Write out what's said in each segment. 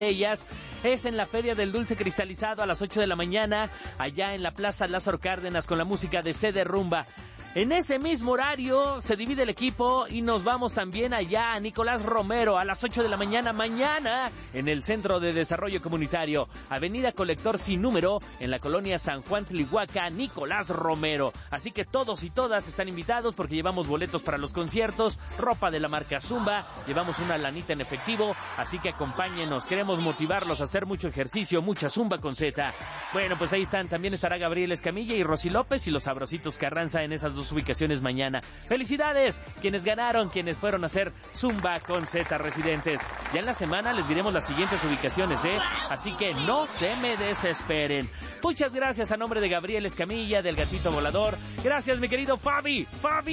ellas es en la Feria del Dulce Cristalizado a las 8 de la mañana, allá en la Plaza Lázaro Cárdenas con la música de CD Rumba. En ese mismo horario se divide el equipo y nos vamos también allá a Nicolás Romero a las 8 de la mañana en el Centro de Desarrollo Comunitario, Avenida Colector Sin Número, en la colonia San Juan Tlihuaca, Nicolás Romero. Así que todos y todas están invitados porque llevamos boletos para los conciertos, ropa de la marca Zumba, llevamos una lanita en efectivo, así que acompáñenos, queremos motivarlos a hacer mucho ejercicio, mucha Zumba con Z. Bueno, pues ahí están, también estará Gabriel Escamilla y Rosy López y los Sabrositos Carranza en esas dos ubicaciones mañana. ¡Felicidades! Quienes ganaron, quienes fueron a hacer Zumba con Z, residentes. Ya en la semana les diremos las siguientes ubicaciones, así que no se me desesperen. Muchas gracias a nombre de Gabriel Escamilla, del Gatito Volador. Gracias, mi querido Fabi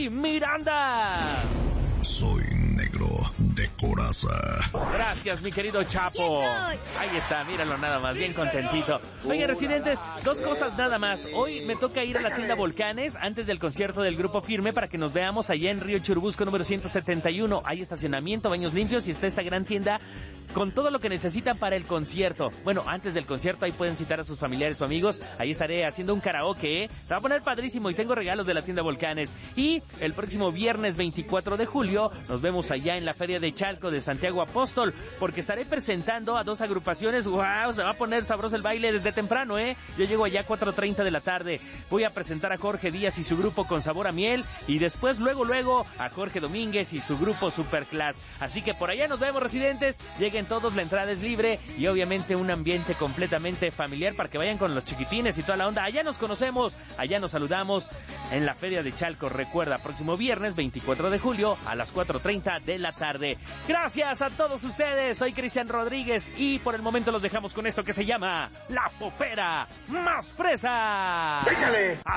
Miranda. Soy negro de coraza. Gracias, mi querido Chapo. Ahí está, míralo nada más, bien contentito. Oye, residentes, dos cosas nada más. Hoy me toca ir a la tienda Volcanes antes del concierto del Grupo Firme para que nos veamos allá en Río Churubusco número 171. Hay estacionamiento, baños limpios y está esta gran tienda con todo lo que necesitan para el concierto. Bueno, antes del concierto ahí pueden citar a sus familiares o amigos. Ahí estaré haciendo un karaoke, Se va a poner padrísimo y tengo regalos de la tienda Volcanes. Y el próximo viernes 24 de julio nos vemos allá en la Feria de Chalco de Santiago Apóstol, porque estaré presentando a dos agrupaciones. ¡Wow! Se va a poner sabroso el baile desde temprano, Yo llego allá a 4:30 de la tarde. Voy a presentar a Jorge Díaz y su grupo Con Sabor a Miel, y después luego a Jorge Domínguez y su grupo Superclass. Así que por allá nos vemos, residentes. Lleguen todos, la entrada es libre y obviamente un ambiente completamente familiar para que vayan con los chiquitines y toda la onda. Allá nos conocemos, allá nos saludamos en la Feria de Chalco. Recuerda, próximo viernes 24 de julio a las 4:30 de la tarde. Gracias a todos ustedes, soy Cristian Rodríguez y por el momento los dejamos con esto que se llama La Popera Más Fresa. ¡Échale!